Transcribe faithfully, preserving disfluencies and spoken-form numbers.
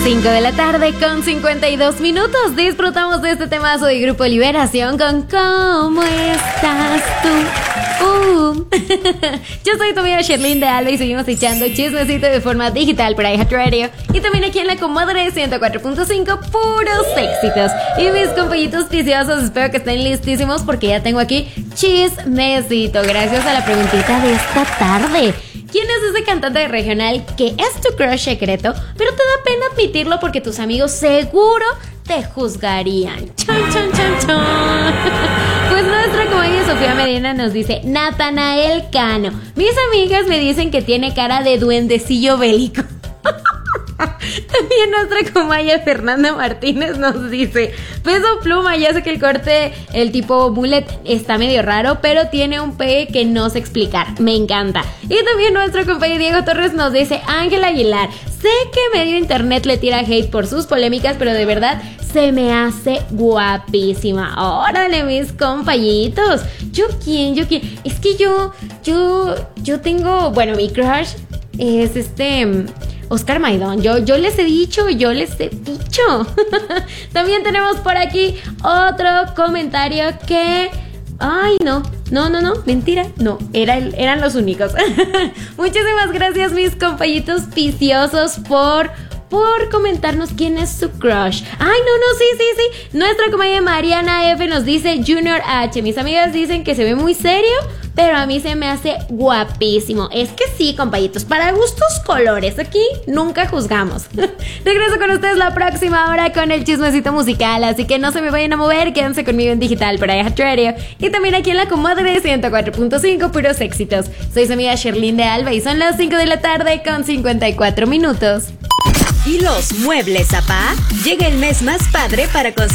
cinco de la tarde con cincuenta y dos minutos. Disfrutamos de este temazo de Grupo Liberación con ¿Cómo estás tú? Uh. Yo soy tu amiga Sherlyn de Alba y seguimos echando chismecito de forma digital para iHeartRadio y también aquí en la Comadre ciento cuatro punto cinco, puros éxitos. Y mis compañitos viciosos, espero que estén listísimos porque ya tengo aquí chismecito. Gracias a la preguntita de esta tarde. ¿Quién es ese cantante regional que es tu crush secreto, pero te da pena admitirlo porque tus amigos seguro te juzgarían? Chon, chon, chon, chon. Pues nuestra comedia Sofía Medina nos dice Natanael Cano. Mis amigas me dicen que tiene cara de duendecillo bélico. También nuestra comaya Fernanda Martínez nos dice Peso Pluma, ya sé que el corte, el tipo bullet está medio raro, pero tiene un pegue que no sé explicar, me encanta. Y también nuestro compañero Diego Torres nos dice Ángel Aguilar, sé que medio internet le tira hate por sus polémicas, pero de verdad se me hace guapísima. Órale, mis compañitos. ¿Yo quién? ¿Yo quién? Es que yo, yo, yo tengo, bueno, mi crush es este... Oscar Maidón, yo, yo les he dicho, yo les he dicho. También tenemos por aquí otro comentario que... Ay, no, no, no, no, mentira, no, era el, eran los únicos. Muchísimas gracias, mis compañitos viciosos, por... por comentarnos quién es su crush. Ay, no, no, sí, sí, sí. Nuestra comadre Mariana F nos dice Junior H. Mis amigas dicen que se ve muy serio, pero a mí se me hace guapísimo. Es que sí, compañitos, para gustos colores. Aquí nunca juzgamos. Regreso con ustedes la próxima hora con el chismecito musical, así que no se me vayan a mover, quédense conmigo en digital para iHeartRadio y también aquí en la Comadre ciento cuatro punto cinco, puros éxitos. Soy su amiga Sherlyn de Alba y son las cinco de la tarde con cincuenta y cuatro minutos. ¿Y los muebles, apá? Llega el mes más padre para conseguir